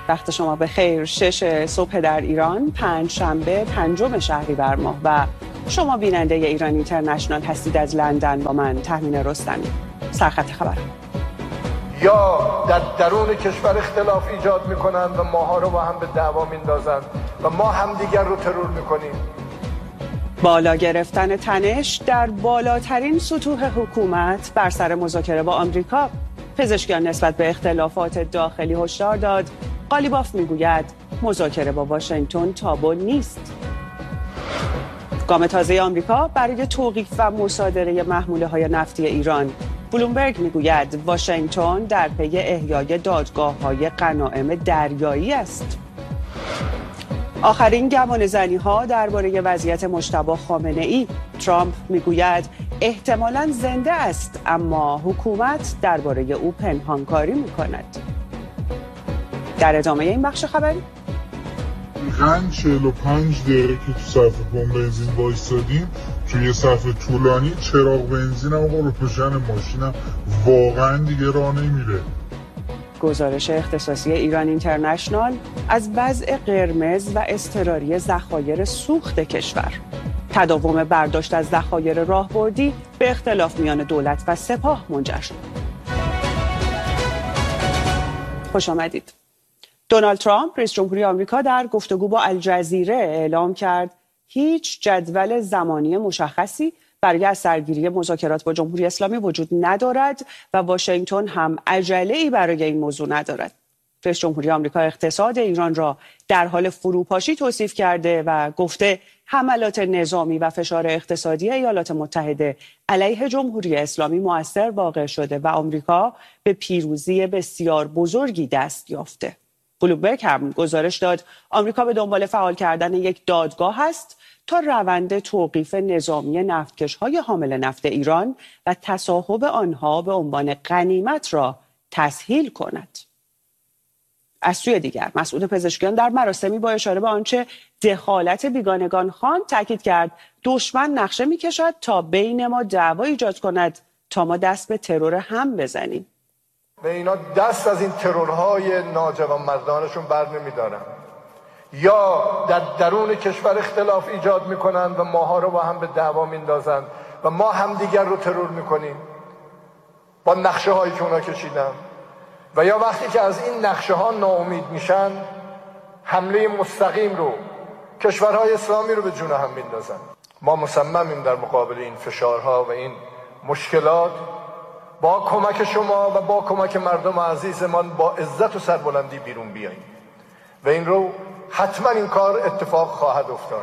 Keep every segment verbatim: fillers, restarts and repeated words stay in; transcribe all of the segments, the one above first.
وقت شما به خیر. شش صبح در ایران، پنج شنبه پنجم شهریور ماه و شما بیننده ایران اینترنشنال هستید. از لندن با من تهمین رستمی. سرخط خبر. یا در درون کشور اختلاف ایجاد میکنند و ماها رو با هم به دعوا میندازند و ما همدیگر رو ترور میکنیم. بالا گرفتن تنش در بالاترین سطوح حکومت بر سر مذاکره با آمریکا. پزشکیان نسبت به اختلافات داخلی هشدار داد. قالیباف میگوید مذاکره با واشنگتن تابو نیست. گام تازه آمریکا برای توقیف و مصادره محموله‌های نفتی ایران. بلومبرگ میگوید واشنگتن در پی احیای دادگاه‌های غنایم دریایی است. آخرین گمانه‌زنی‌ها درباره وضعیت مجتبی خامنه‌ای. ترامپ میگوید احتمالاً زنده است اما حکومت درباره او پنهانکاری میکند. در ادامه این بخش خبری دقیقاً چهل و پنج دقیقه که تو صف پمپ بنزین وایسادیم، توی صف طولانی چراغ بنزینم و روشن ماشینم واقعاً دیگه راه نمیره. گزارش اختصاصی ایران اینترنشنال از وضع قرمز و اضطراری ذخایر سوخت کشور. تداوم برداشت از ذخایر راهبردی به اختلاف میان دولت و سپاه منجر شد. خوش آمدید. دونالد ترامپ رئیس جمهوری آمریکا در گفتگو با الجزیره اعلام کرد هیچ جدول زمانی مشخصی برای از سرگیری مذاکرات با جمهوری اسلامی وجود ندارد و واشنگتن هم عجله‌ای برای این موضوع ندارد. رئیس جمهوری آمریکا اقتصاد ایران را در حال فروپاشی توصیف کرده و گفته حملات نظامی و فشار اقتصادی ایالات متحده علیه جمهوری اسلامی مؤثر واقع شده و آمریکا به پیروزی بسیار بزرگی دست یافته. بلومبرگ هم گزارش داد آمریکا به دنبال فعال کردن یک دادگاه است تا روند توقیف نظامی نفتکش‌های حامل نفت ایران و تصاحب آنها به عنوان غنیمت را تسهیل کند. از سوی دیگر مسئول پزشکیان در مراسمی با اشاره به آنچه دخالت بیگانگان خواند تاکید کرد دشمن نقشه می‌کشد تا بین ما دعوا ایجاد کند تا ما دست به ترور هم بزنیم. و اینا دست از این ترورهای ناجوانمردانشون بر نمی‌دارن. یا در درون کشور اختلاف ایجاد میکنند و ماها رو با هم به دعوا میندازند و ما همدیگر رو ترور میکنیم با نقشه هایی که اونا کشیدن. و یا وقتی که از این نقشه ها ناامید میشن حمله مستقیم رو کشورهای اسلامی رو به جون هم میندازن. ما مصممیم در مقابل این فشارها و این مشکلات با کمک شما و با کمک مردم عزیزمان با عزت و سربلندی بیرون بیاییم و این رو حتما این کار اتفاق خواهد افتاد.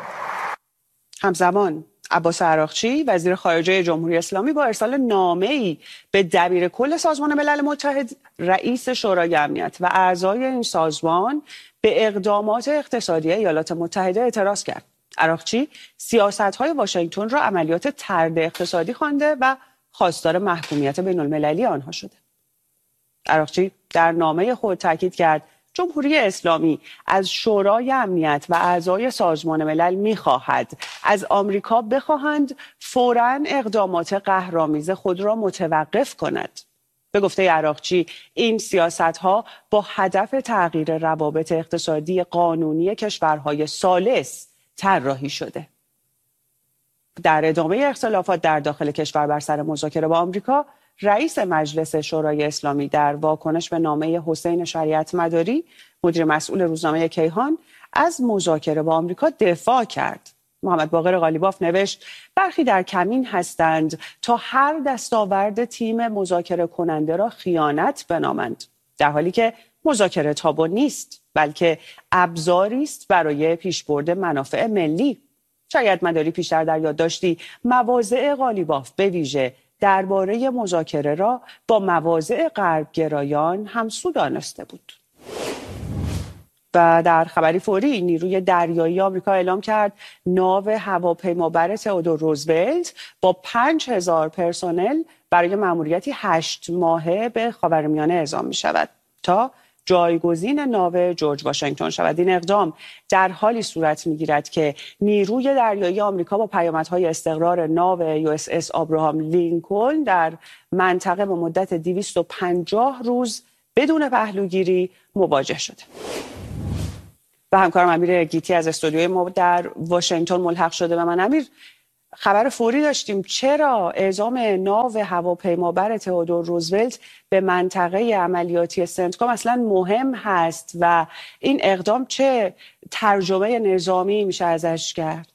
همزمان عباس عراقچی وزیر خارجه جمهوری اسلامی با ارسال نامه‌ای به دبیر کل سازمان ملل متحد، رئیس شورای امنیت و اعضای این سازمان به اقدامات اقتصادی ایالات متحده اعتراض کرد. عراقچی سیاست‌های واشنگتن را عملیات طرد اقتصادی خوانده و خواستار محکومیت بین‌المللی آنها شده. عراقچی در نامه خود تاکید کرد جمهوری اسلامی از شورای امنیت و اعضای سازمان ملل می‌خواهد از آمریکا بخواهند فوراً اقدامات قهرآمیز خود را متوقف کند. به گفته عراقچی این سیاست‌ها با هدف تغییر روابط اقتصادی قانونی کشورهای ثالث طراحی شده. در ادامه اختلافات در داخل کشور بر سر مذاکره با آمریکا، رئیس مجلس شورای اسلامی در واکنش به نامه حسین شریعت مداری، مدیر مسئول روزنامه کیهان، از مذاکره با آمریکا دفاع کرد. محمد باقر قالیباف نوشت برخی در کمین هستند تا هر دستاورد تیم مذاکره کننده را خیانت بنامند، در حالی که مذاکره تابو نیست بلکه ابزاری است برای پیشبرد منافع ملی. شریعت مداری پیشتر در یادداشتی مواضع قالیباف به ویژه درباره مذاکره را با مواضع غربگرایان همسو دانسته بود. و در خبری فوری نیروی دریایی آمریکا اعلام کرد ناو هواپیمابر تئودور روزولت با پنج هزار پرسنل برای مأموریتی هشت ماهه به خاورمیانه اعزام می شود تا جایگزین ناو جورج واشنگتن شود. این اقدام در حالی صورت می‌گیرد که نیروی دریایی آمریکا با پیامدهای استقرار ناو یو اس اس آبراهام لینکلن در منطقه به مدت دویست و پنجاه روز بدون پهلوگیری مواجه شده. و همکارم امیر گیتی از استودیوی ما در واشنگتن ملحق شده به من. امیر، خبر فوری داشتیم، چرا اعزام ناو هواپیمابر تئودور روزولت به منطقه عملیاتی سنتکام اصلا مهم هست و این اقدام چه ترجمه نظامی میشه ازش کرد؟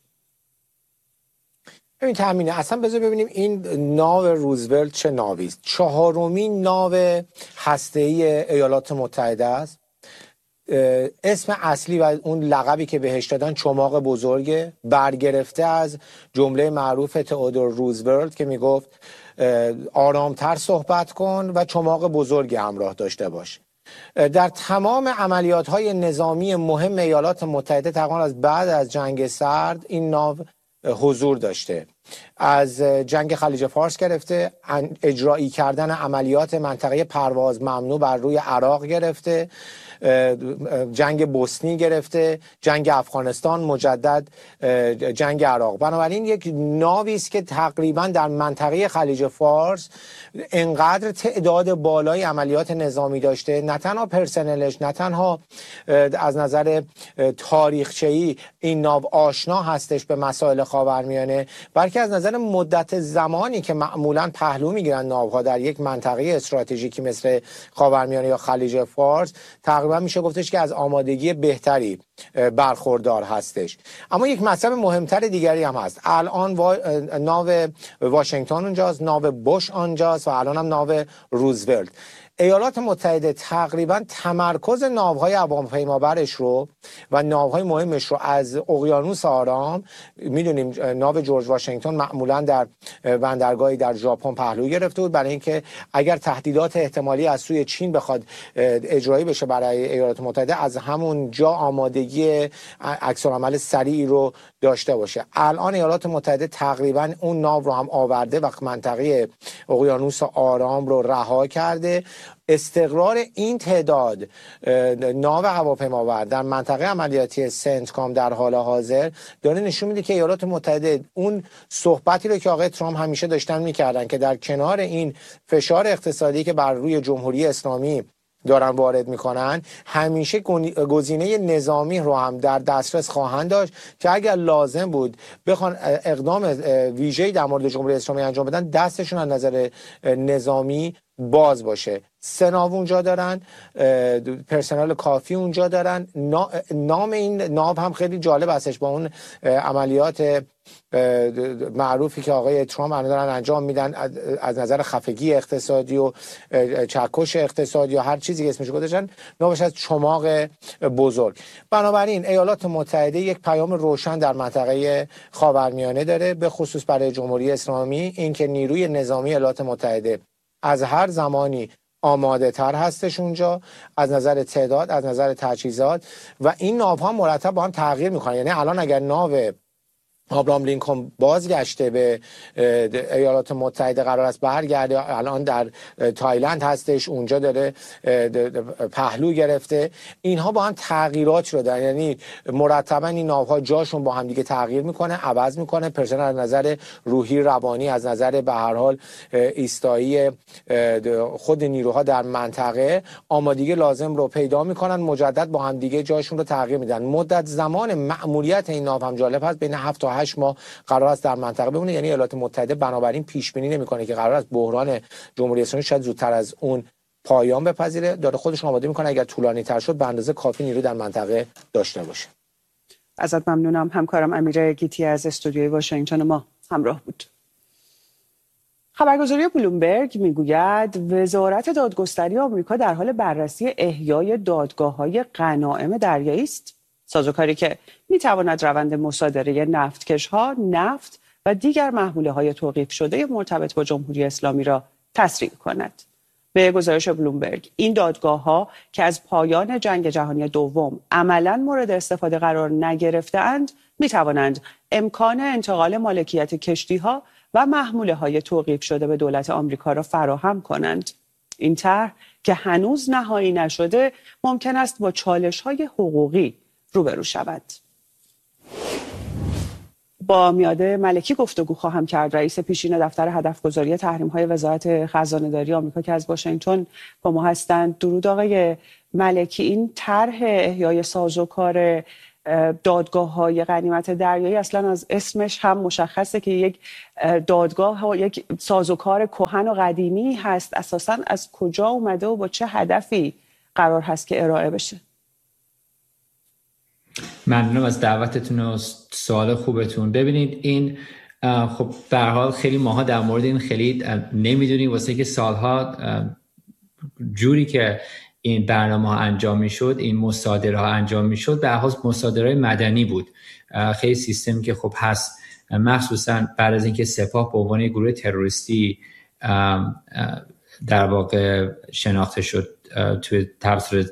ببین تامینه، اصلا بذار ببینیم این ناو روزولت چه ناوی است. چهارمین ناو هسته‌ای ایالات متحده است. اسم اصلی و اون لقبی که بهش دادن چماق بزرگه، برگرفته از جمله معروف تئودور روزولت که میگفت آرامتر صحبت کن و چماق بزرگی همراه داشته باش. در تمام عملیات‌های نظامی مهم ایالات متحده تقریبا از بعد از جنگ سرد این ناو حضور داشته. از جنگ خلیج فارس گرفته، اجرایی کردن عملیات منطقه پرواز ممنوع بر روی عراق گرفته، جنگ بوسنی گرفته، جنگ افغانستان، مجدد جنگ عراق. بنابراین یک ناوی است که تقریبا در منطقه خلیج فارس انقدر تعداد بالای عملیات نظامی داشته، نه تنها پرسنلش، نه تنها از نظر تاریخچه‌ای این ناو آشنا هستش به مسائل خاورمیانه، بلکه از نظر مدت زمانی که معمولا پهلو میگیرن ناوها در یک منطقه استراتژیکی مثل خاورمیانه یا خلیج فارس، تقریبا میشه گفتش که از آمادگی بهتری برخوردار هستش. اما یک مطلب مهمتر دیگری هم هست. الان وا... ناو واشنگتن اونجاست، ناو بوش آنجاست و الان هم ناو روزولت. ایالات متحده تقریبا تمرکز ناوهای هواپیمابرش رو و ناوهای مهمش رو از اقیانوس آرام، میدونیم ناو جورج واشنگتن معمولا در بندرگاهی در ژاپن پهلو گرفته بود برای اینکه اگر تهدیدات احتمالی از سوی چین بخواد اجرایی بشه برای ایالات متحده، از همون جا آمادگی عکس‌العمل سریعی رو داشته باشه. الان ایالات متحده تقریبا اون ناو رو هم آورده و منطقه اقیانوس آرام رو رها کرده. استقرار این تعداد ناو هواپیمابر در منطقه عملیاتی سنتکام در حال حاضر داره نشون میده که ایالات متحده اون صحبتی رو که آقای ترامپ همیشه داشتن میکردن که در کنار این فشار اقتصادی که بر روی جمهوری اسلامی دارن وارد میکنن، همیشه گزینه نظامی رو هم در دسترس خواهند داشت که اگر لازم بود بخوان اقدام ویژه‌ای در مورد جمهوری اسلامی انجام بدن، دستشون از نظر نظامی باز باشه. سه ناو اونجا دارن، پرسنل کافی اونجا دارن. نام این ناو هم خیلی جالب هستش، با اون عملیات معروفی که آقای ترامپ الان دارن انجام میدن از نظر خفگی اقتصادی و چکش اقتصادی و هر چیزی که اسمش گذاشتن، نامش از چماق بزرگ. بنابراین ایالات متحده یک پیام روشن در منطقه خاورمیانه داره، به خصوص برای جمهوری اسلامی، اینکه نیروی نظامی ایالات متحده از هر زمانی آماده تر هستش اونجا، از نظر تعداد، از نظر تجهیزات، و این ناوها مرتب با هم تغییر میکنن. یعنی الان اگر ناو آبراهام لینکلن بازگشته به ایالات متحده قرار است برگرده، الان در تایلند هستش، اونجا داره پهلو گرفته، اینها با هم تغییرات رو دارن. یعنی مرتبا این ناوها جاشون با هم دیگه تغییر میکنه، عوض میکنه. پرسنل از نظر روحی، روانی، از نظر به هر حال ایستایی خود نیروها در منطقه آمادگی لازم رو پیدا میکنن، مجدد با هم دیگه جاشون رو تغییر میدن. مدت زمان مأموریت این ناو هم جالب هست، بین هفت تا هشت ماه قرار است در منطقه بمونه. یعنی ایالات متحده بنابراین پیش بینی نمیکنه که قرار است بحران جمهوری اسلامی شاید زودتر از اون پایان بپذیره، داره خودش آماده میکنه اگر طولانی تر شد به اندازه کافی نیرو در منطقه داشته باشه. ازت ممنونم. همکارم امیر گیتی از استودیوی واشنگتن ما همراه بود. خبرگزاری بلومبرگ میگوید وزارت دادگستری آمریکا در حال بررسی احیای دادگاه‌های غنایم دریایی است. سازوکاری که میتواند روند مصادره نفتکش‌ها، نفت و دیگر محموله‌های توقیف شده مرتبط با جمهوری اسلامی را تسریع کند. به گزارش بلومبرگ، این دادگاه‌ها که از پایان جنگ جهانی دوم عملاً مورد استفاده قرار نگرفته‌اند، میتوانند امکان انتقال مالکیت کشتی‌ها و محموله‌های توقیف شده به دولت آمریکا را فراهم کنند. این طرح که هنوز نهایی نشده، ممکن است با چالش‌های حقوقی روبرو شود. با میاده ملکی گفتگو خواهم کرد، رئیس پیشین دفتر هدفگذاری تحریم‌های وزارت خزانه‌داری آمریکا که از واشنگتن با ما هستند. درود آقای ملکی. این طرح احیای سازوکار دادگاه‌های غنیمت دریایی اصلا از اسمش هم مشخصه که یک دادگاه و یک سازوکار کهن و قدیمی هست. اساساً از کجا اومده و با چه هدفی قرار هست که ارائه بشه؟ ممنونم از دعوتتون و سوال خوبتون. ببینید این خب به هر حال خیلی ماها در مورد این خیلی نمیدونیم، واسه که سالها جوری که این برنامه ها انجام میشد، این مصادره ها انجام میشد، به هر حال مصادره مدنی بود. خیلی سیستمی که خب هست، مخصوصا بعد از اینکه سپاه به عنوان گروه تروریستی در واقع شناخته شد توی توسط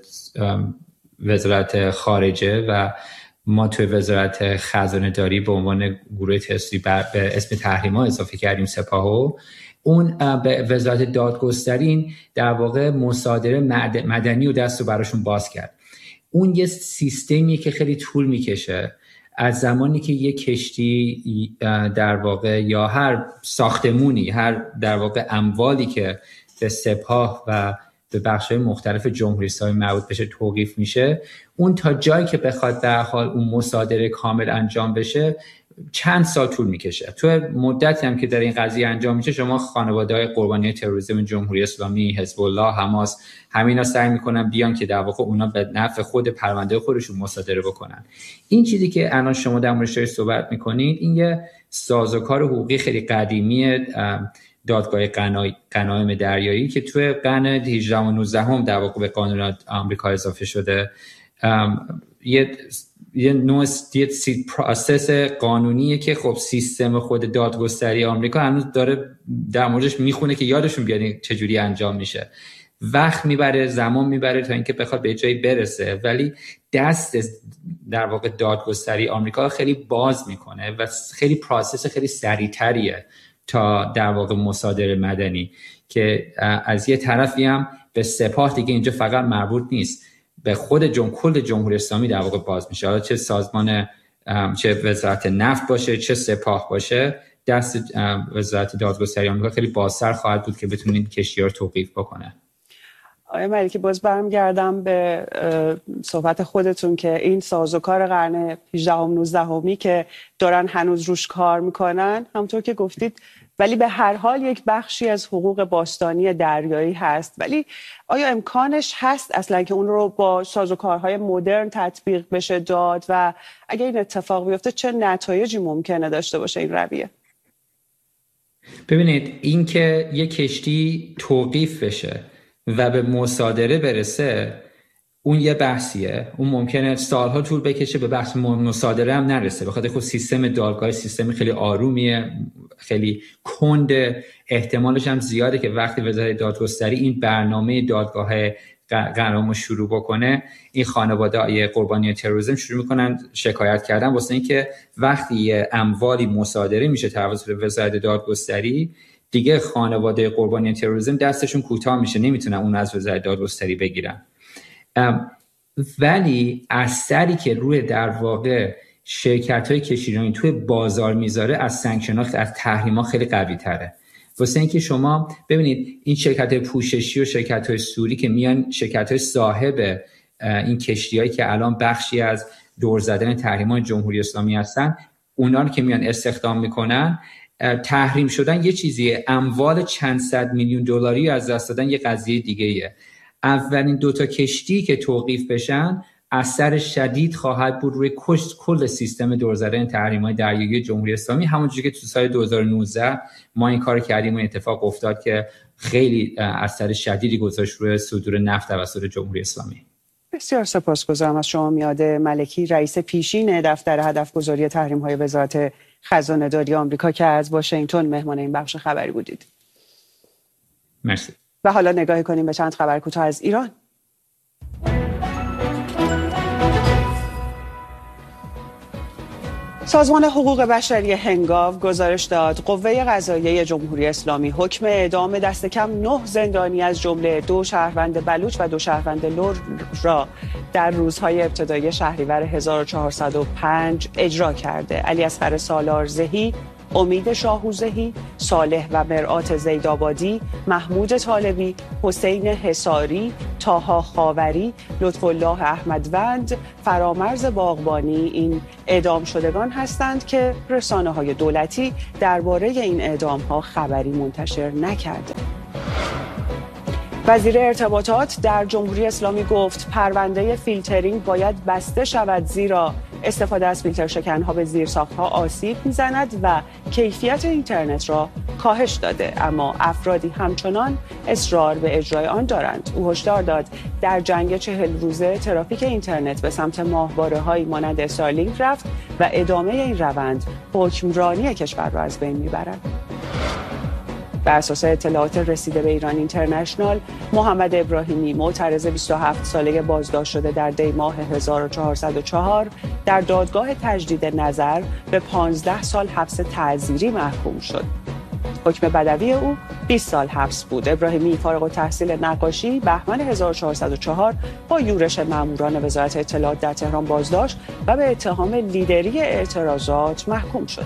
وزارت خارجه و ما توی وزارت خزانه داری به عنوان گروه تروریستی به اسم تحریم‌ها اضافه کردیم سپاهو. اون به وزارت دادگستری در واقع مصادره مدنی و دست رو براشون باز کرد. اون یه سیستمیه که خیلی طول میکشه. از زمانی که یه کشتی در واقع یا هر ساختمونی، هر در واقع اموالی که به سپاه و به بخش‌های مختلف جمهوری اسلامی مربوط بشه توقیف میشه، اون تا جایی که بخواد در حال اون مصادره کامل انجام بشه چند سال طول میکشه. تو مدتی هم که در این قضیه انجام میشه، شما خانواده‌های قربانی تروریسم جمهوری اسلامی، حزب الله، حماس، همینا سعی میکنن بیان که در واقع اونا به نفع خود پرونده خودشون مصادره بکنن. این چیزی که الان شما در موردش صحبت میکنید، این یه سازوکار حقوقی خیلی قدیمی دادگاه غنایم دریایی که توی قرن هجدهم و نوزدهم در واقع به قانون آمریکا اضافه شده. یه یه نوع پروسس قانونیه که خب سیستم خود دادگستری آمریکا هنوز داره در موردش میخونه که یادشون بیاد چجوری انجام میشه. وقت میبره، زمان میبره تا اینکه بخواد به جایی برسه، ولی دست در واقع دادگستری آمریکا خیلی باز میکنه و خیلی پروسس خیلی سریعتریه تا در واقع مصادره مدنی که از یه طرفی هم به سپاه دیگه اینجا فقط مربوط نیست، به خود جمهور کل جمهوری اسلامی در واقع باز میشه. حالا چه سازمان، چه وزارت نفت باشه، چه سپاه باشه، دست وزارت دادگستری آمریکا خیلی بازتر خواهد بود که بتونین کشتی‌ها رو توقیف بکنه. آقای ملکی، باز برمیگردم به صحبت خودتون که این سازوکار قرن هجدهم نوزدهمی که دارن هنوز روش کار میکنن، همونطور که گفتید، ولی به هر حال یک بخشی از حقوق باستانی دریایی هست. ولی آیا امکانش هست اصلا که اون رو با سازوکارهای مدرن تطبیق بشه داد و اگه این اتفاق بیفته چه نتایجی ممکنه داشته باشه این رویه؟ ببینید، این که یک کشتی توقیف بشه و به مصادره برسه، اون یه بحثیه. اون ممکنه سالها طول بکشه، به بحث مصادره هم نرسه. بخاطر خود سیستم دادگاه سیستم خیلی آرومیه، خیلی کنده. احتمالش هم زیاده که وقتی وزارت دادگستری این برنامه دادگاه غنایم شروع بکنه، این خانواده قربانی تروریسم شروع میکنن شکایت کردن، واسه اینکه وقتی اموالی مصادره میشه توسط وزارت دادگستری، دیگه خانواده قربانی تروریسم دستشون کوتاه میشه، نمیتونن اون از وزارت دادگستری بگیرن. ولی اثری که روی در واقع شرکت‌های کشتیرانی توی بازار میذاره از سانکشن‌ها، از تحریم‌ها خیلی قوی تره. واسه اینکه شما ببینید این شرکت‌های پوششی و شرکت‌های سوری که میان، شرکت‌های صاحب این کشتی‌هایی که الان بخشی از دور زدن تحریم‌های جمهوری اسلامی هستن، اونا رو که میان استخدام میکنن، تحریم شدن یه چیزیه، اموال چند صد میلیون دلاری از دست دادن یه قضیه دیگه‌ایه. اولین دوتا کشتی که توقیف بشن، اثر شدید خواهد بود روی کل سیستم دور زدن تحریم‌های دریایی جمهوری اسلامی. همونجوری که تو سال دو هزار و نوزده ما این کار کردیم و اتفاق افتاد که خیلی اثر شدیدی گذاشت روی صدور نفت توسط جمهوری اسلامی. بسیار سپاسگزارم از شما میاده ملکی، رئیس پیشین دفتر هدفگذاری تحریم‌های وزارت خزانه‌داری آمریکا که از واشنگتن مهمان این بخش خبری بودید. مرسی. و حالا نگاهی کنیم به چند خبر کوتاه از ایران. سازمان حقوق بشری هنگاو گزارش داد قوه قضاییه جمهوری اسلامی حکم اعدام دست کم نه زندانی از جمله دو شهروند بلوچ و دو شهروند لر را در روزهای ابتدایی شهریور هزار و چهارصد و پنج اجرا کرده. علی اصغر سالارزهی، امید شاهوزهی، صالح و مرآت زیدآبادی، محمود طالبی، حسین حصاری، طاها خاوری، لطف الله احمدوند، فرامرز باغبانی این اعدام شدگان هستند که رسانه‌های دولتی درباره این اعدام‌ها خبری منتشر نکرده. وزیر ارتباطات در جمهوری اسلامی گفت پرونده فیلترینگ باید بسته شود زیرا استفاده از فیلتر شکن‌ها به زیرساخت‌ها آسیب می‌زند و کیفیت اینترنت را کاهش داده، اما افرادی همچنان اصرار به اجرای آن دارند. او هشدار داد در جنگ چهل روزه ترافیک اینترنت به سمت ماهواره‌هایی مانند استارلینک رفت و ادامه این روند حکمرانی کشور را از بین می‌برد. بر اساس اطلاعات رسیده به ایران اینترنشنال، محمد ابراهیمی معترض بیست و هفت ساله بازداشت شده در دی ماه هزار و چهارصد و چهار در دادگاه تجدید نظر به پانزده سال حبس تعزیری محکوم شد. حکم بدوی او بیست سال حبس بود. ابراهیمی فارغ التحصیل نقاشی بهمن هزار و چهارصد و چهار با یورش ماموران وزارت اطلاعات در تهران بازداشت و به اتهام لیدری اعتراضات محکوم شده.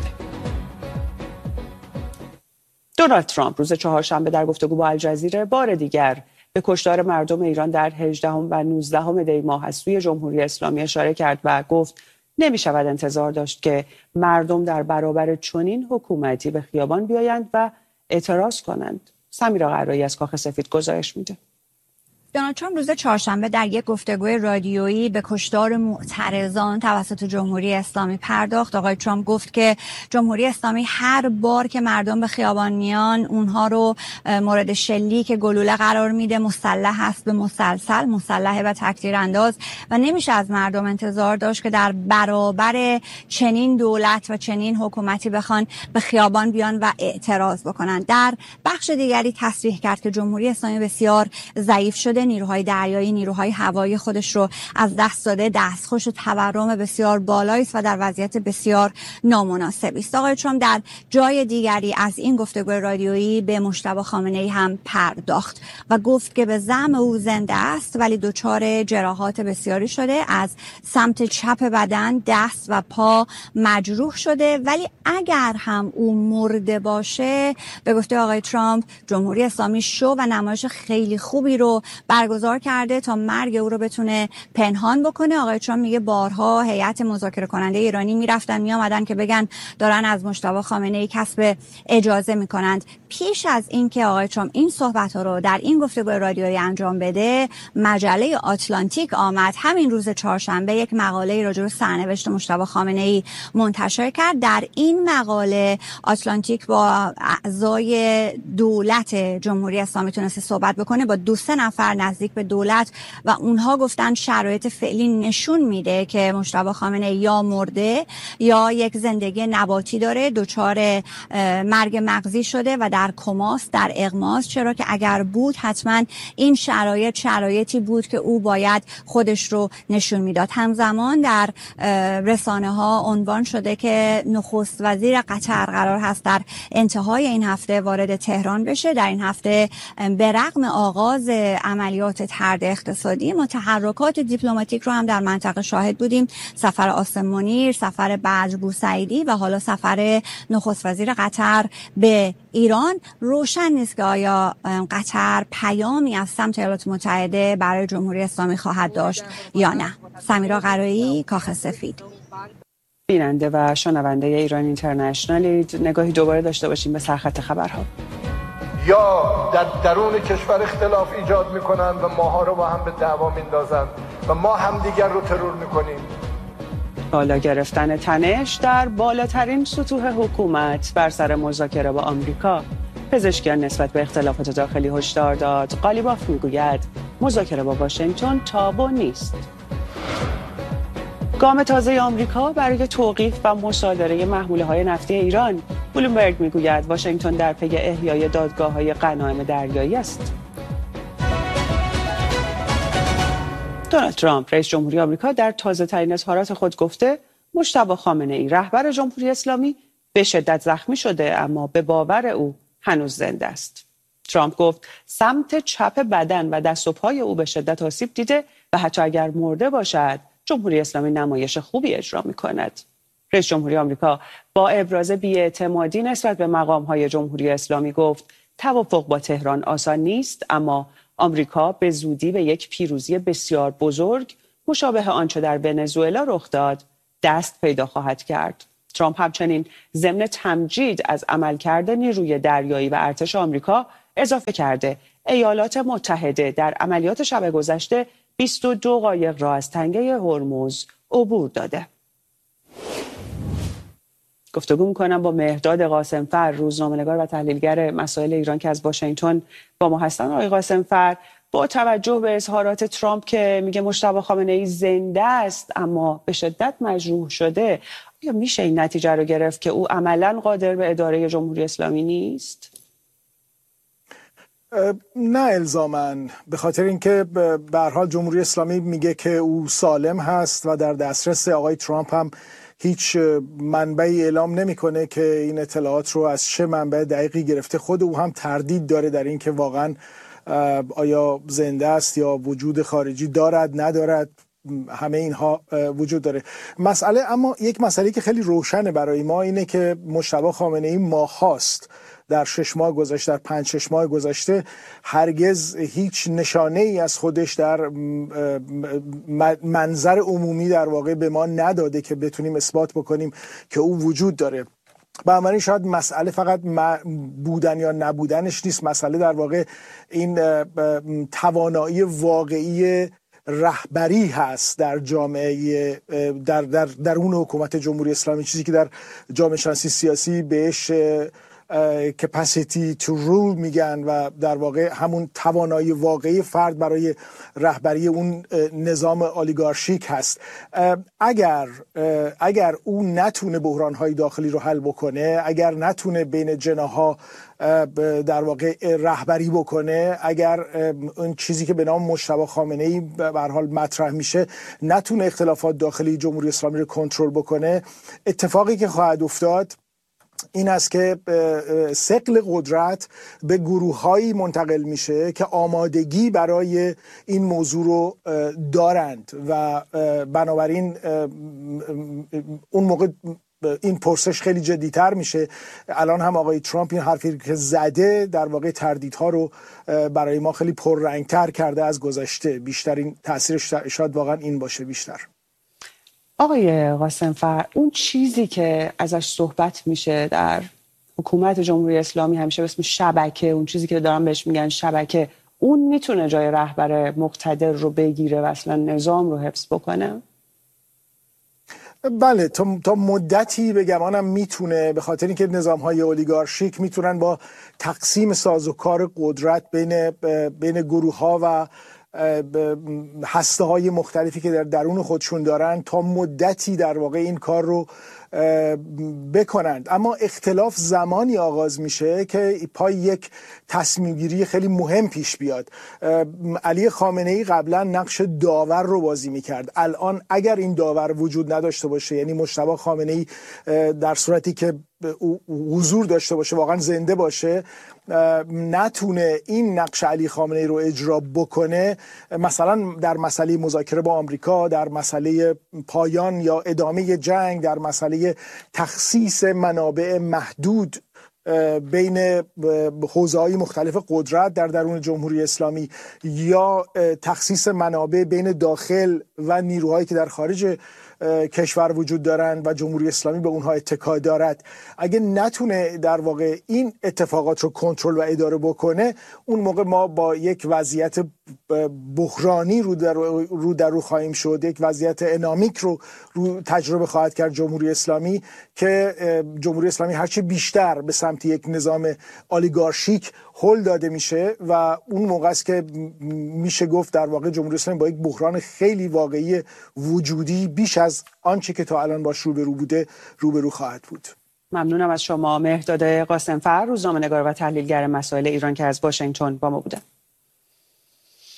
دونالد ترامپ روز چهارشنبه در گفتگو با الجزیره بار دیگر به کشتار مردم ایران در هجدهم و نوزدهم دی ماه از سوی جمهوری اسلامی اشاره کرد و گفت نمی شود انتظار داشت که مردم در برابر چنین حکومتی به خیابان بیایند و اعتراض کنند. سمیرا قرایی از کاخ سفید گزارش میده. دونالد ترامپ روز چهارشنبه در یک گفتگوی رادیویی به کشتار معترضان توسط جمهوری اسلامی پرداخت. آقای ترامپ گفت که جمهوری اسلامی هر بار که مردم به خیابان میان اونها رو مورد شلیک گلوله قرار میده، مسلح هست به مسلسل، مسلح و تکدیر انداز و نمیشه از مردم انتظار داشت که در برابر چنین دولت و چنین حکومتی بخوان به خیابان بیان و اعتراض بکنن. در بخش دیگری تصریح کرد که جمهوری اسلامی بسیار ضعیف شده، نیروهای دریایی، نیروهای هوایی خودش رو از دست داده، دستخوش و تورم بسیار بالایی است و در وضعیت بسیار نامناسبی است. آقای ترامپ در جای دیگری از این گفتگوی رادیویی به مجتبی خامنه‌ای هم پرداخت و گفت که به زعم او زنده است ولی دچار جراحات بسیاری شده، از سمت چپ بدن دست و پا مجروح شده، ولی اگر هم او مرده باشه به گفته آقای ترامپ جمهوری اسلامی شو و نمایش خیلی خوبی رو برگزار کرده تا مرگ او رو بتونه پنهان بکنه. آقای ترامپ میگه بارها هیئت مذاکره کننده ایرانی میرفتن میآمدن که بگن دارن از مجتبی خامنه‌ای کسب اجازه میکنند. پیش از اینکه آقای ترامپ این صحبت ها رو در این گفتگوی رادیویی انجام بده، مجله آتلانتیک آمد همین روز چهارشنبه یک مقاله راجع به سرنوشت مجتبی خامنه‌ای منتشر کرد. در این مقاله آتلانتیک با اعضای دولت جمهوری اسلامی تونسته صحبت بکنه، با دو سه نفر نزدیک به دولت، و اونها گفتن شرایط فعلی نشون میده که مجتبی خامنه‌ای یا مرده یا یک زندگی نباتی داره، دچار مرگ مغزی شده و در کماست، در اغماست، چرا که اگر بود حتما این شرایط شرایطی بود که او باید خودش رو نشون میداد. همزمان در رسانه ها عنوان شده که نخست وزیر قطر قرار هست در انتهای این هفته وارد تهران بشه. در این هفته به رغم آغاز عملیات طرد اقتصادی ما تحرکات دیپلماتیک رو هم در منطقه شاهد بودیم. سفر عاصم منیر، سفر بدر بوسعیدی و حالا سفر نخست وزیر قطر به ایران. روشن نیست که آیا قطر پیامی از سمت ایالات متحده برای جمهوری اسلامی خواهد داشت یا نه. سمیرا قرایی، کاخ سفید. بیننده و شنونده ایران اینترنشنال، نگاهی دوباره داشته باشیم به سرخط خبرها. یا در درون کشور اختلاف ایجاد میکنن و ماها رو با هم به دعوا میندازن و ما همدیگر رو ترور میکنیم. بالا گرفتن تنش در بالاترین سطوح حکومت بر سر مذاکره با آمریکا. پزشکیان نسبت به اختلافات داخلی هشدار داد. قالیباف میگوید مذاکره با واشنگتن تابو نیست. گام تازه آمریکا برای توقیف و مصادره محموله‌های نفتی ایران. بلومبرگ میگوید واشنگتن در پی احیای دادگاه‌های غنایم دریایی است. دونالد ترامپ رئیس جمهوری آمریکا در تازه‌ترین اظهارات خود گفته مجتبی خامنه‌ای رهبر جمهوری اسلامی به شدت زخمی شده اما به باور او هنوز زنده است. ترامپ گفت سمت چپ بدن و دست و پای او به شدت آسیب دیده و حتی اگر مرده باشد جمهوری اسلامی نمایش خوبی اجرا می‌کند. رئیس جمهوری آمریکا با ابراز بی‌اعتمادی نسبت به مقام‌های جمهوری اسلامی گفت توافق با تهران آسان نیست اما آمریکا به زودی به یک پیروزی بسیار بزرگ مشابه آنچه در ونزوئلا رخ داد دست پیدا خواهد کرد. ترامپ همچنین ضمن تمجید از عملکرد نیروی دریایی و ارتش آمریکا اضافه کرده ایالات متحده در عملیات شب گذشته بیست و دو قایق را از تنگه هرمز عبور داده. گفتگو می‌کنم با مهرداد قاسمفر، روزنامه‌نگار و تحلیلگر مسائل ایران که از واشنگتن با ما هستن. آقای قاسمفر، با توجه به اظهارات ترامپ که میگه مجتبی خامنه‌ای زنده است اما به شدت مجروح شده، آیا میشه این نتیجه رو گرفت که او عملاً قادر به اداره جمهوری اسلامی نیست؟ نه الزاماً، به خاطر اینکه به هر حال جمهوری اسلامی میگه که او سالم هست و در دسترس آقای ترامپ هم هیچ منبعی اعلام نمیکنه که این اطلاعات رو از چه منبع دقیقی گرفته. خود او هم تردید داره در این که واقعاً آیا زنده است یا وجود خارجی دارد ندارد، همه اینها وجود داره. مسئله اما یک مسئله که خیلی روشنه برای ما اینه که مجتبی خامنه‌ای ماهاست در شش ماه گذشته، در پنج شش ماه گذشته هرگز هیچ نشانه ای از خودش در منظر عمومی در واقع به ما نداده که بتونیم اثبات بکنیم که او وجود داره. بنابراین شاید مسئله فقط بودن یا نبودنش نیست، مسئله در واقع این توانایی واقعی رهبری هست در جامعه در در درون حکومت جمهوری اسلامی، چیزی که در جامعه شناسی سیاسی بهش capacity to rule میگن و در واقع همون توانایی واقعی فرد برای رهبری اون نظام اولیگارشیک هست. اگر اگر اون نتونه بحران‌های داخلی رو حل بکنه، اگر نتونه بین جناح‌ها در واقع رهبری بکنه، اگر اون چیزی که به نام مجتبی خامنه‌ای به هر حال مطرح میشه نتونه اختلافات داخلی جمهوری اسلامی رو کنترل بکنه، اتفاقی که خواهد افتاد این است که ثقل قدرت به گروه‌هایی منتقل میشه که آمادگی برای این موضوع رو دارند و بنابراین اون موقع این پرسش خیلی جدی‌تر میشه. الان هم آقای ترامپ این حرفی که زده در واقع تردیدها رو برای ما خیلی پررنگ‌تر کرده از گذشته. بیشترین تاثیرش شاید واقعا این باشه بیشتر. آقای قاسمفر، اون چیزی که ازش صحبت میشه در حکومت جمهوری اسلامی همیشه به اسم شبکه، اون چیزی که دارن بهش میگن شبکه، اون میتونه جای رهبر مقتدر رو بگیره و اصلا نظام رو حفظ بکنه؟ بله، تا, تا مدتی به گمانم میتونه، به خاطر اینکه نظام‌های اولیگارشیک میتونن با تقسیم سازوکار قدرت بین بین گروه‌ها و هسته های مختلفی که در درون خودشون دارن تا مدتی در واقع این کار رو بکنند. اما اختلاف زمانی آغاز میشه که پای یک تصمیم گیری خیلی مهم پیش بیاد. علی خامنه‌ای قبلا نقش داور رو بازی میکرد. الان اگر این داور وجود نداشته باشه، یعنی مجتبی خامنه‌ای در صورتی که حضور داشته باشه، واقعا زنده باشه، نتونه این نقش علی خامنه‌ای رو اجرا بکنه، مثلا در مسئله مذاکره با آمریکا، در مسئله پایان یا ادامه جنگ، در مسئله تخصیص منابع محدود بین حوزه‌های مختلف قدرت در درون جمهوری اسلامی یا تخصیص منابع بین داخل و نیروهایی که در خارج کشور وجود دارند و جمهوری اسلامی به اونها اتکا دارد، اگه نتونه در واقع این اتفاقات رو کنترل و اداره بکنه، اون موقع ما با یک وضعیت بحرانی رو در رو, در رو خواهیم شد، یک وضعیت انامیک رو, رو تجربه خواهد کرد جمهوری اسلامی که جمهوری اسلامی هرچی بیشتر به سمت یک نظام اولیگارشیک هل داده میشه و اون موقع است که میشه گفت در واقع جمهوری اسلامی با یک بحران خیلی واقعی وجودی بیش از آنچه که تا الان باش روبرو بوده روبرو خواهد بود. ممنونم از شما مهرداد قاسمفر، روزنامه‌نگار و تحلیلگر مسائل ایران که از واشنگتن با ما بودن.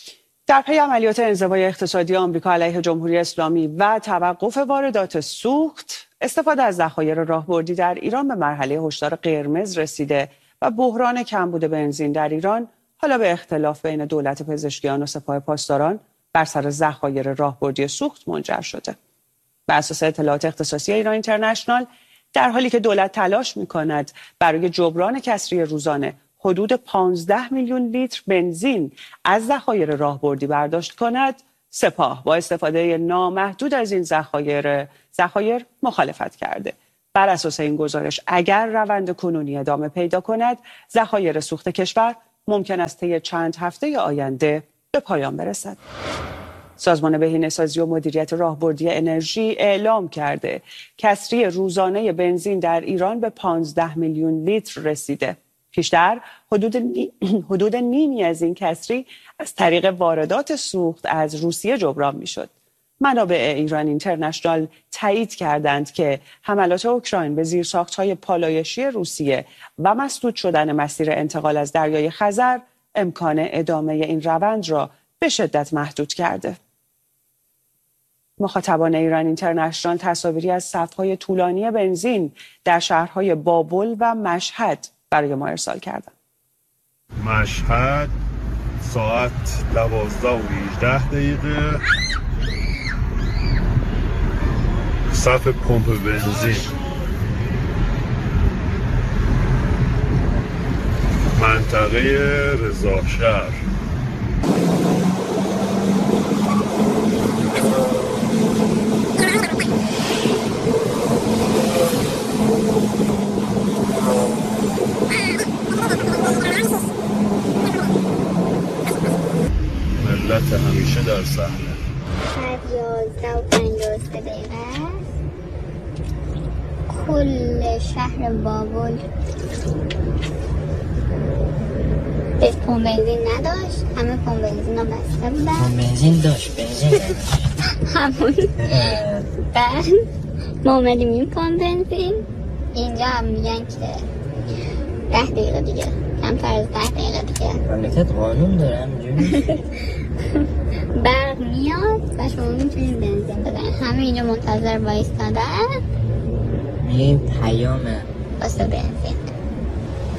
در پی عملیات انزوای اقتصادی آمریکا علیه جمهوری اسلامی و توقف واردات سوخت، استفاده از ذخایر راهبردی در ایران به مرحله هشدار قرمز رسیده و بحران کمبود بنزین در ایران حالا به اختلاف بین دولت پزشکیان و سپاه پاسداران بر سر ذخایر راهبردی سوخت منجر شده. بر اساس اطلاعات اختصاصی ایران اینترنشنال، در حالی که دولت تلاش می‌کند برای جبران کسری روزانه حدود پانزده میلیون لیتر بنزین از ذخایر راهبردی برداشت کند، سپاه با استفاده نامحدود از این ذخایر ذخایر مخالفت کرده. بر اساس این گزارش، اگر روند کنونی ادامه پیدا کند، ذخایر سوخت کشور ممکن است طی چند هفته آینده به پایان برسد. سازمان بهینه‌سازی و مدیریت راهبردی انرژی اعلام کرده کسری روزانه بنزین در ایران به پانزده میلیون لیتر رسیده. پیشتر حدود, نی... حدود نیمی از این کسری از طریق واردات سوخت از روسیه جبران میشد. منابع ایران اینترنشنال تایید کردند که حملات اوکراین به زیرساخت‌های پالایشی روسیه و مسدود شدن مسیر انتقال از دریای خزر امکان ادامه این روند را به شدت محدود کرده. مخاطبان ایران اینترنشنال تصاویری از صف‌های طولانی بنزین در شهرهای بابل و مشهد برای ما ارسال کردند. مشهد ساعت دوازده و هجده دقیقه، صف پمپ بنزین منطقه رضاشهر. ملت همیشه در صحنه. ساعت یازده و پنجاه و سه دقیقه کل شهر بابل به پمپ بنزین نداشت، همه پمپ بنزین ها بسته بودن. پمپ بنزین داشت، بنزین همون بعد ما اومدیم این پمپ بنزین، اینجا هم میگن که ده دقیقه دیگه، کمتر از ده دقیقه دیگه مملکت قانون داره همینجوری برق میاد و شما میتونید بنزین بزنید. همه اینجا منتظر وایستادن، میگه این پیامه واسه بنزین.